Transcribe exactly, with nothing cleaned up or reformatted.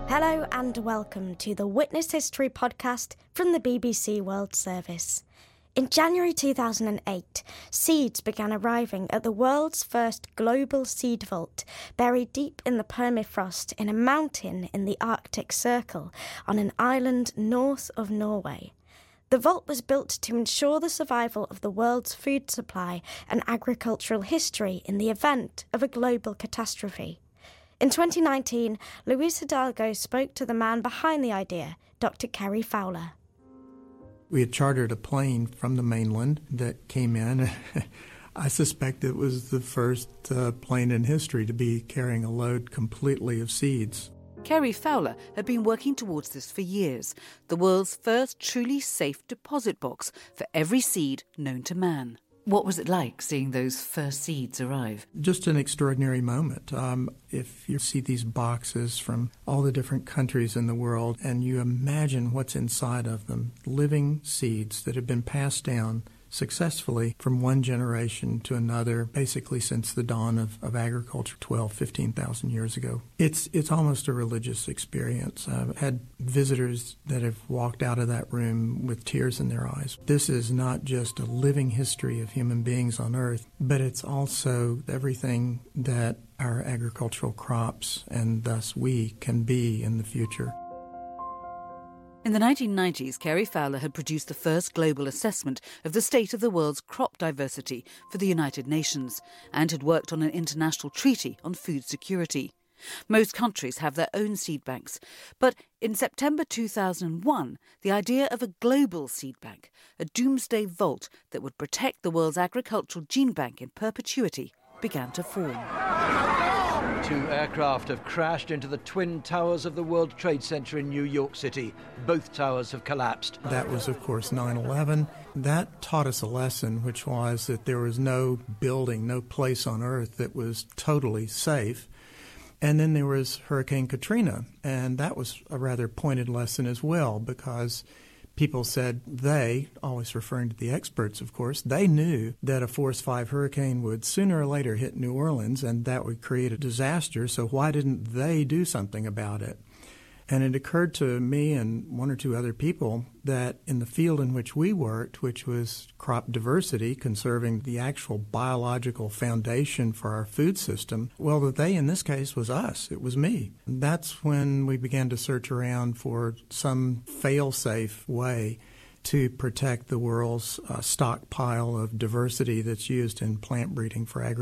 Hello and welcome to the Witness History podcast from the B B C World Service. In January two thousand eight, seeds began arriving at the world's first global seed vault, buried deep in the permafrost in a mountain in the Arctic Circle on an island north of Norway. The vault was built to ensure the survival of the world's food supply and agricultural history in the event of a global catastrophe. In twenty nineteen, Luis Hidalgo spoke to the man behind the idea, Doctor Kerry Fowler. We had chartered a plane from the mainland that came in. I suspect it was the first uh, plane in history to be carrying a load completely of seeds. Kerry Fowler had been working towards this for years, the world's first truly safe deposit box for every seed known to man. What was it like seeing those first seeds arrive? Just an extraordinary moment. Um, if you see these boxes from all the different countries in the world and you imagine what's inside of them, living seeds that have been passed down successfully from one generation to another, basically since the dawn of, of agriculture twelve, fifteen thousand years ago. It's it's almost a religious experience. I've had visitors that have walked out of that room with tears in their eyes. This is not just a living history of human beings on Earth, but it's also everything that our agricultural crops and thus we can be in the future. In the nineteen nineties, Kerry Fowler had produced the first global assessment of the state of the world's crop diversity for the United Nations and had worked on an international treaty on food security. Most countries have their own seed banks, but in September two thousand one, the idea of a global seed bank, a doomsday vault that would protect the world's agricultural gene bank in perpetuity, began to form. Two aircraft have crashed into the twin towers of the World Trade Center in New York City. Both towers have collapsed. That was, of course, nine eleven. That taught us a lesson, which was that there was no building, no place on Earth that was totally safe. And then there was Hurricane Katrina, and that was a rather pointed lesson as well, because people said they, always referring to the experts, of course, they knew that a Force five hurricane would sooner or later hit New Orleans and that would create a disaster, so why didn't they do something about it? And it occurred to me and one or two other people that in the field in which we worked, which was crop diversity, conserving the actual biological foundation for our food system, well, the they in this case was us. It was me. And that's when we began to search around for some fail-safe way to protect the world's uh, stockpile of diversity that's used in plant breeding for agriculture.